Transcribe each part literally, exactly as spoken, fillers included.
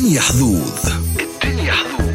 الدنيا حظوظ. الدنيا حظوظ.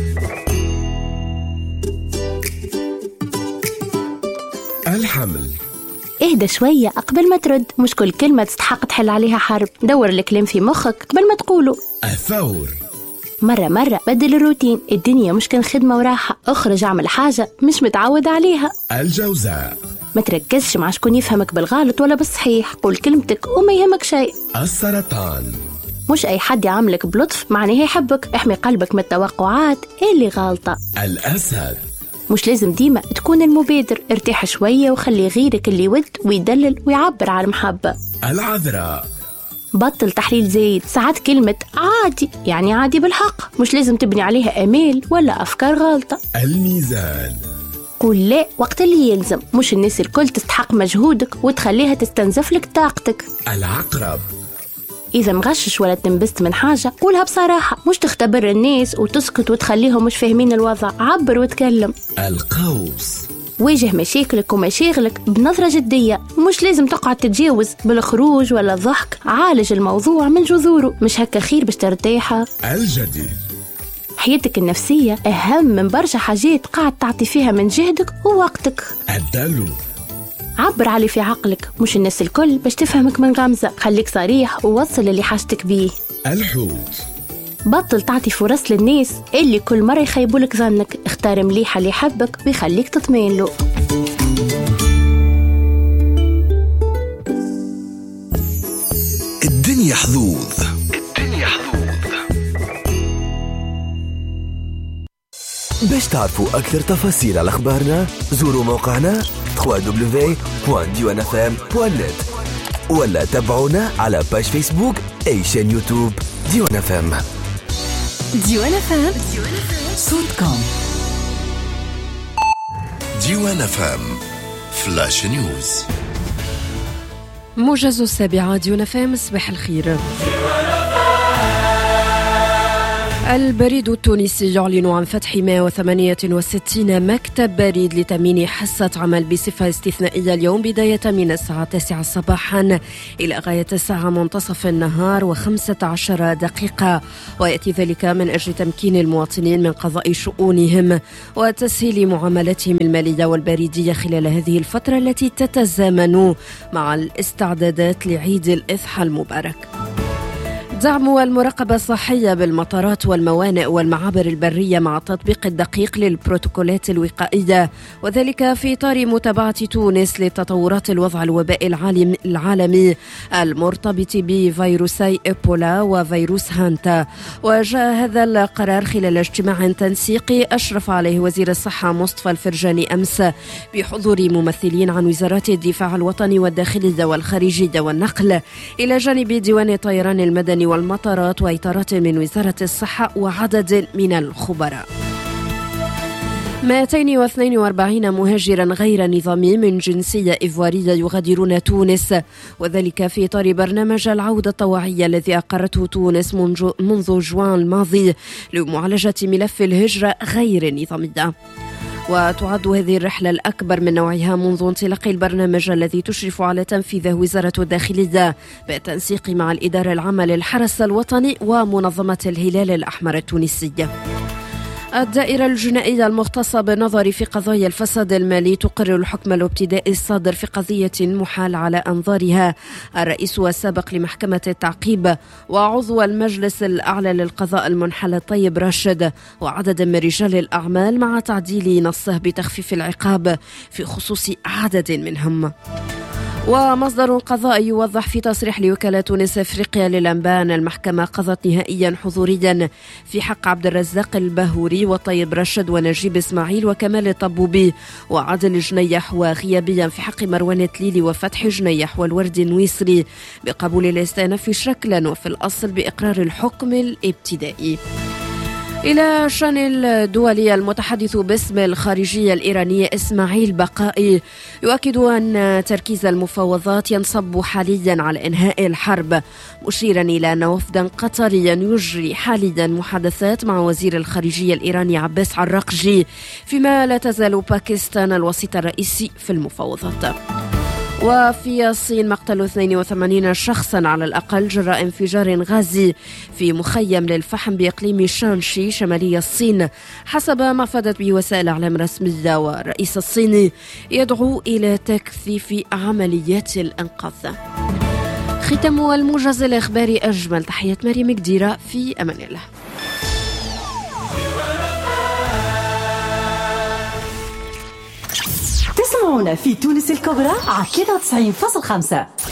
الحمل. اهدى شوية قبل ما ترد، مش كل كلمة تستحق تحل عليها حرب. دور الكلام في مخك قبل ما تقوله. الثور. مرة مرة بدل الروتين، الدنيا مش كان خدمة وراحة. اخرج اعمل حاجة مش متعود عليها. الجوزاء. ما تركزش مع شكون يفهمك بالغلط ولا بالصحيح، قول كلمتك وما يهمك شيء. السرطان. مش أي حد يعاملك بلطف معناه يحبك. احمي قلبك من التوقعات اللي غالطة. الأسد. مش لازم ديما تكون المبادر، ارتاح شوية وخلي غيرك اللي يود ويدلل ويعبر على المحبة. العذراء. بطل تحليل زايد، ساعات كلمة عادي يعني عادي بالحق، مش لازم تبني عليها أمال ولا أفكار غالطة. الميزان. قول لا وقت اللي يلزم، مش الناس الكل تستحق مجهودك وتخليها تستنزف لك طاقتك. العقرب. إذا مغشش ولا تنبست من حاجة قولها بصراحة، مش تختبر الناس وتسكت وتخليهم مش فاهمين الوضع. عبر وتكلم. القوس. واجه مشاكلك ومشاغلك بنظرة جدية، مش لازم تقعد تتجاوز بالخروج ولا الضحك. عالج الموضوع من جذوره، مش هكا خير باش ترتاحة. الجدي. حياتك النفسية أهم من برشا حاجات قاعد تعطي فيها من جهدك ووقتك. الدلو. عبر علي في عقلك، مش الناس الكل باش تفهمك من غمزة. خليك صريح ووصل اللي حاجتك بيه. الحوت. بطل تعطي فرص للناس اللي كل مرة يخيبولك ظنك. اختار مليح اللي يحبك ويخليك تطمئن له. الدنيا حظوظ. الدنيا حظوظ. باش تعرفوا أكثر تفاصيل على أخبارنا زوروا موقعنا دبليو دبليو دبليو دوت ديوان اف ام دوت نت ولا تابعونا على باج فيسبوك أي شان يوتيوب ديوان اف ام. ديوان اف ام صوتكم. ديوان اف ام فلاش نيوز. موجز السابعة ديوان اف ام. صباح الخير. البريد التونسي يعلن عن فتح مئة وثمانية وستين مكتب بريد لتأمين حصة عمل بصفة استثنائية اليوم بداية من الساعة التاسعة صباحا إلى غاية الساعة منتصف النهار وخمسة عشر دقيقة، ويأتي ذلك من أجل تمكين المواطنين من قضاء شؤونهم وتسهيل معاملاتهم المالية والبريدية خلال هذه الفترة التي تتزامن مع الاستعدادات لعيد الأضحى المبارك. دعم المراقبة الصحية بالمطارات والموانئ والمعابر البرية مع التطبيق الدقيق للبروتوكولات الوقائية، وذلك في إطار متابعة تونس لتطورات الوضع الوبائي العالمي المرتبط بفيروسي إيبولا وفيروس هانتا. وجاء هذا القرار خلال اجتماع تنسيقي أشرف عليه وزير الصحة مصطفى الفرجاني أمس بحضور ممثلين عن وزارات الدفاع الوطني والداخلية والخارجية والنقل، إلى جانب ديوان الطيران المدني والمطارات وإطارات من وزارة الصحة وعدد من الخبراء. مئتين واثنين وأربعين مهاجرا غير نظامي من جنسية إيفوارية يغادرون تونس، وذلك في إطار برنامج العودة الطوعية الذي أقرته تونس منذ جوان الماضي لمعالجة ملف الهجرة غير النظامية. وتعد هذه الرحلة الأكبر من نوعها منذ انطلاق البرنامج الذي تشرف على تنفيذه وزارة الداخلية بالتنسيق مع الإدارة العامة للحرس الوطني ومنظمة الهلال الأحمر التونسية. الدائرة الجنائية المختصة بالنظر في قضايا الفساد المالي تقرر الحكم الابتدائي الصادر في قضية محال على أنظارها الرئيس السابق لمحكمة التعقيب وعضو المجلس الأعلى للقضاء المنحل طيب راشد وعدد من رجال الأعمال، مع تعديل نصه بتخفيف العقاب في خصوص عدد منهم. ومصدر قضائي يوضح في تصريح لوكالة تونس أفريقيا للأنباء أن المحكمة قضت نهائيا حضوريا في حق عبد الرزاق البهوري وطيب رشد ونجيب إسماعيل وكمال الطبوبي وعادل جنيح، وغيابيا في حق مروان تليلي وفتح جنيح والورد النويسري بقبول الاستئناف شكلا وفي الأصل بإقرار الحكم الابتدائي. إلى شأن الدولي، المتحدث باسم الخارجية الإيرانية إسماعيل بقائي يؤكد أن تركيز المفاوضات ينصب حاليا على إنهاء الحرب، مشيرا إلى أن وفدا قطريا يجري حاليا محادثات مع وزير الخارجية الإيراني عباس عراقجي، فيما لا تزال باكستان الوسيط الرئيسي في المفاوضات. وفي الصين مقتل اثنين وثمانين شخصا على الأقل جراء انفجار غازي في مخيم للفحم بإقليم شانشي شمالي الصين حسب ما فادت به وسائل إعلام رسمية. والرئيس الصيني يدعو إلى تكثيف عمليات الإنقاذ. ختام الموجز الإخباري أجمل. تحيات مريم قديرة، في أمان الله. تسمعونا في تونس الكبرى على ثلاثة وتسعين فاصلة خمسة.